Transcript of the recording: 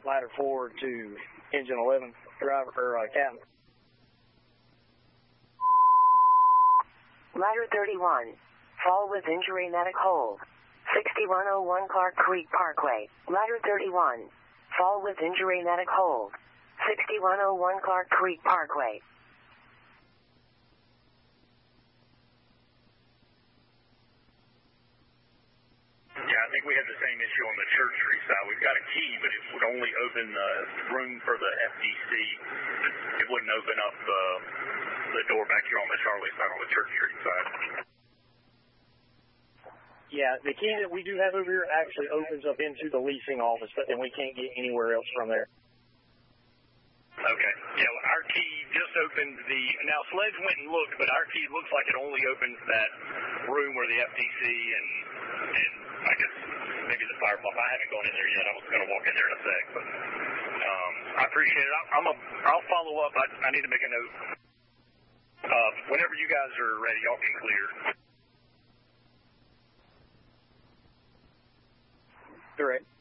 ladder 4 to engine 11 driver or captain. Ladder 31. Fall with injury medic hold. 6101 Clark Creek Parkway. Ladder 31. Fall with injury medic hold. 6101 Clark Creek Parkway. Yeah, I think we have the same issue on the Church Street side. We've got a key, but it would only open the room for the FDC. It wouldn't open up the door back here on the Charlie side, on the Church Street side. Yeah, the key that we do have over here actually opens up into the leasing office, but then we can't get anywhere else from there. Okay. Yeah, well, our key just opened now Sledge went and looked, but our key looks like it only opens that room where the FTC and I guess maybe the fire pump. I haven't gone in there yet. I was going to walk in there in a sec, but I appreciate it. I'll follow up. I need to make a note. Whenever you guys are ready, y'all can clear. Correct.